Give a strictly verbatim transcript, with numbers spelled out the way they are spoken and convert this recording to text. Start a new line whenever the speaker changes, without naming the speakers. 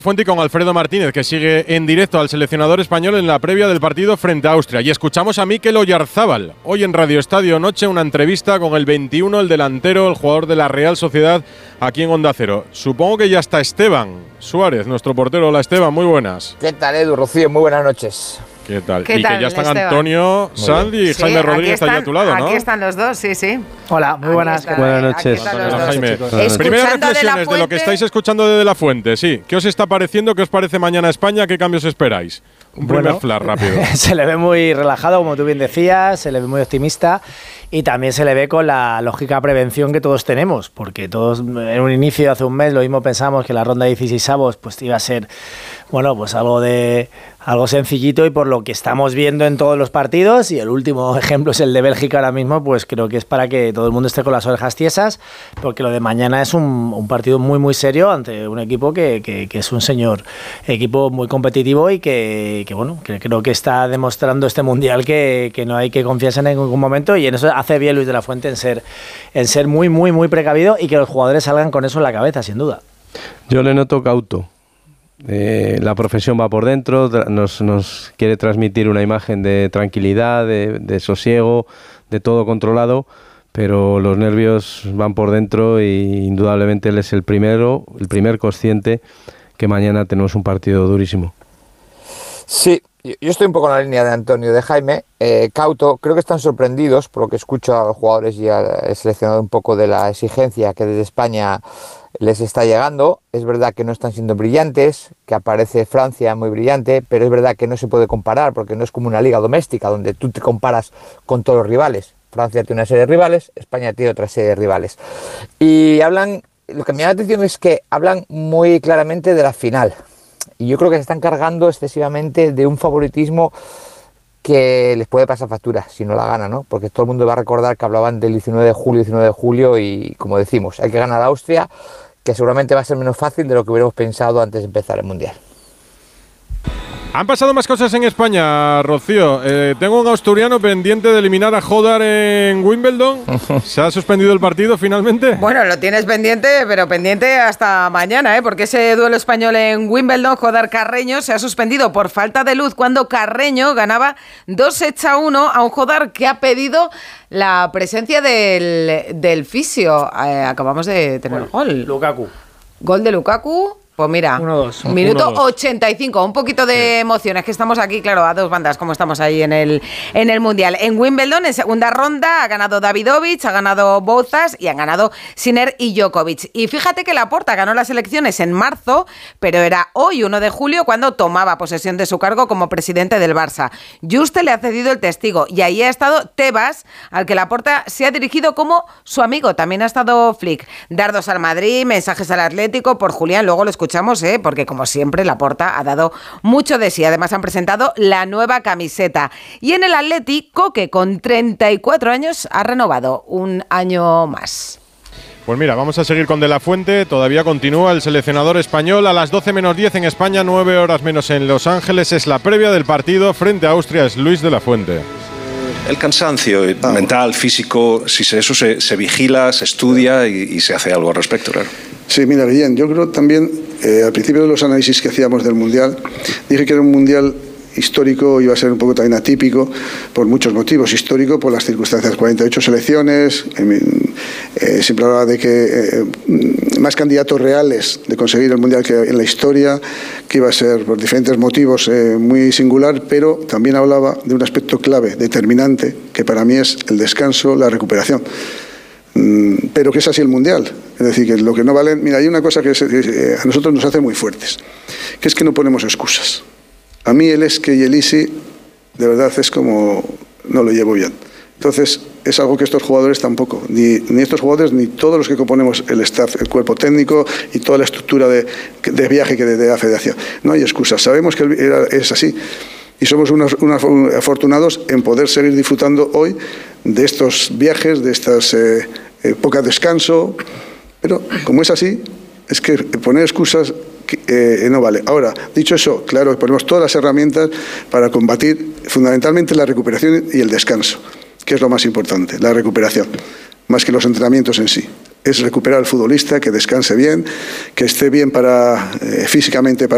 Fuente con Alfredo Martínez, que sigue en directo al seleccionador español en la previa del partido frente a Austria. Y escuchamos a Mikel Oyarzábal, hoy en Radio Estadio Noche, una entrevista con el veintiuno, el delantero, el jugador de la Real Sociedad, aquí en Onda Cero. Supongo que ya está Esteban Suárez, nuestro portero. Hola Esteban, muy buenas.
¿Qué tal, Edu, Rocío? Muy buenas noches.
¿Qué tal?
¿Qué
y
tal,
que ya están
Esteban?
Antonio Sanz y
Sí,
Jaime Rodríguez
están,
allí a tu lado, ¿no?
Aquí están los dos, sí, sí.
Hola, muy buenas.
Están,
buenas
noches.
Hola, Jaime.
Escuchando
Primeras
de la
reflexiones de, de lo que estáis escuchando desde La Fuente, sí. ¿Qué os está pareciendo? ¿Qué os parece mañana España? ¿Qué cambios esperáis? Un
bueno,
primer flash rápido.
Se le ve muy relajado, como tú bien decías, se le ve muy optimista y también se le ve con la lógica prevención que todos tenemos, porque todos en un inicio, hace un mes, lo mismo pensamos que la ronda de dieciseisavos pues iba a ser, bueno, pues algo de algo sencillito, y por lo que estamos viendo en todos los partidos, y el último ejemplo es el de Bélgica ahora mismo, pues creo que es para que todo el mundo esté con las orejas tiesas, porque lo de mañana es un, un partido muy muy serio ante un equipo que, que, que es un señor equipo muy competitivo y que, que bueno, que creo que está demostrando este mundial que, que no hay que confiarse en ningún momento, y en eso hace bien Luis de la Fuente en ser, en ser muy muy muy precavido y que los jugadores salgan con eso en la cabeza, sin duda.
Yo le noto cauto. Eh, la profesión va por dentro, nos, nos quiere transmitir una imagen de tranquilidad, de, de sosiego, de todo controlado, pero los nervios van por dentro y indudablemente él es el primero, el primer consciente que mañana tenemos un partido durísimo.
Sí, yo estoy un poco en la línea de Antonio, de Jaime, eh, cauto. Creo que están sorprendidos por lo que escucho a los jugadores y al seleccionado un poco de la exigencia que desde España les está llegando. Es verdad que no están siendo brillantes, que aparece Francia muy brillante, pero es verdad que no se puede comparar porque no es como una liga doméstica donde tú te comparas con todos los rivales. Francia tiene una serie de rivales, España tiene otra serie de rivales. Y hablan, lo que me llama la atención es que hablan muy claramente de la final. Y yo creo que se están cargando excesivamente de un favoritismo que les puede pasar factura si no la gana, ¿no? Porque todo el mundo va a recordar que hablaban del diecinueve de julio, diecinueve de julio, y como decimos, hay que ganar a Austria, que seguramente va a ser menos fácil de lo que hubiéramos pensado antes de empezar el Mundial.
Han pasado más cosas en España, Rocío. Eh, tengo un asturiano pendiente de eliminar a Jodar en Wimbledon. ¿Se ha suspendido el partido finalmente?
Bueno, lo tienes pendiente, pero pendiente hasta mañana, ¿eh? Porque ese duelo español en Wimbledon, Jodar-Carreño, se ha suspendido por falta de luz cuando Carreño ganaba dos sets a uno a un Jodar que ha pedido la presencia del, del fisio. Eh, acabamos de tener
Bueno,
gol.
Lukaku.
Gol de Lukaku. Pues mira,
uno dos.
minuto
uno dos.
ochenta y cinco, un poquito de sí. emociones, que estamos aquí, claro, a dos bandas, como estamos ahí en el, en el Mundial. En Wimbledon, en segunda ronda, ha ganado Davidovich, ha ganado Bozas y han ganado Sinner y Djokovic. Y fíjate que Laporta ganó las elecciones en marzo, pero era hoy, uno de julio, cuando tomaba posesión de su cargo como presidente del Barça. Juste le ha cedido el testigo y ahí ha estado Tebas, al que Laporta se ha dirigido como su amigo. También ha estado Flick. Dardos al Madrid, mensajes al Atlético por Julián, luego lo escuchamos. ¿eh? Porque como siempre Laporta ha dado mucho de sí. Además han presentado la nueva camiseta. Y en el Atleti, Coque, con treinta y cuatro años, ha renovado un año más.
Pues mira, vamos a seguir con De La Fuente. Todavía continúa el seleccionador español. A las doce menos diez en España, nueve horas menos en Los Ángeles. Es la previa del partido frente a Austria. Es Luis De La Fuente.
El cansancio ah. mental, físico, si se, eso se, se vigila, se estudia y, y se hace algo al respecto, claro.
Sí, mira, Guillén, yo creo también, eh, al principio de los análisis que hacíamos del Mundial, dije que era un Mundial histórico, iba a ser un poco también atípico, por muchos motivos. Histórico por las circunstancias, cuarenta y ocho selecciones, eh, eh, siempre hablaba de que eh, más candidatos reales de conseguir el Mundial que en la historia, que iba a ser por diferentes motivos eh, muy singular, pero también hablaba de un aspecto clave, determinante, que para mí es el descanso, la recuperación. Pero que es así el Mundial, es decir, que lo que no vale. Mira, hay una cosa que, es, que a nosotros nos hace muy fuertes, que es que no ponemos excusas. A mí el Esque y el Isi, de verdad, es como no lo llevo bien. Entonces, es algo que estos jugadores tampoco, ni, ni estos jugadores, ni todos los que componemos el staff, el cuerpo técnico y toda la estructura de, de viaje que de, de la federación. No hay excusas, sabemos que era, es así. Y somos unos, unos afortunados en poder seguir disfrutando hoy de estos viajes, de estas eh, épocas de descanso. Pero como es así, es que poner excusas eh, no vale. Ahora, dicho eso, claro, ponemos todas las herramientas para combatir fundamentalmente la recuperación y el descanso, que es lo más importante, la recuperación, más que los entrenamientos en sí. Es recuperar al futbolista, que descanse bien, que esté bien para, eh, físicamente para